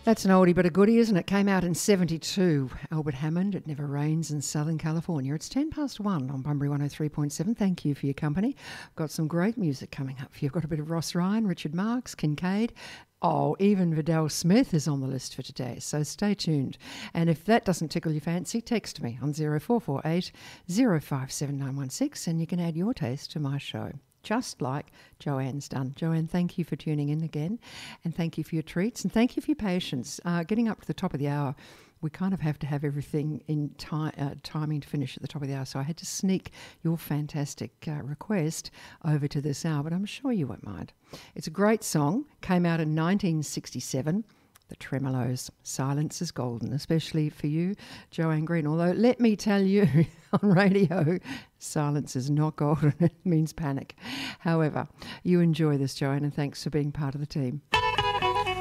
That's an oldie but a goodie, isn't it? Came out in 72. Albert Hammond, It Never Rains in Southern California. It's 1:10 on Bunbury 103.7. Thank you for your company. I've got some great music coming up for you. I've got a bit of Ross Ryan, Richard Marx, Kincaid. Oh, even Vidal Smith is on the list for today, so stay tuned. And if that doesn't tickle your fancy, text me on 0448 057916 and you can add your taste to my show, just like Joanne's done. Joanne, thank you for tuning in again, and thank you for your treats, and thank you for your patience. Getting up to the top of the hour, we kind of have to have everything in timing to finish at the top of the hour, so I had to sneak your fantastic request over to this hour, but I'm sure you won't mind. It's a great song, came out in 1967. The Tremolos, Silence is Golden, especially for you, Joanne Green. Although, let me tell you, on radio, silence is not golden. It means panic. However, you enjoy this, Joanne, and thanks for being part of the team.